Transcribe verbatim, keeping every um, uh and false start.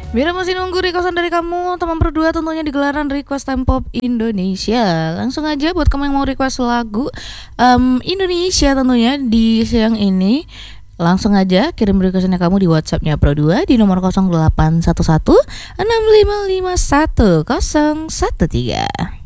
Biar masih nunggu requestan dari kamu, teman berdua tentunya di gelaran Request Time Pop Indonesia. Langsung aja buat kamu yang mau request lagu um, Indonesia tentunya di siang ini. Langsung aja kirim requestannya kamu di WhatsAppnya Pro dua di nomor nol delapan satu satu enam lima lima satu nol satu tiga.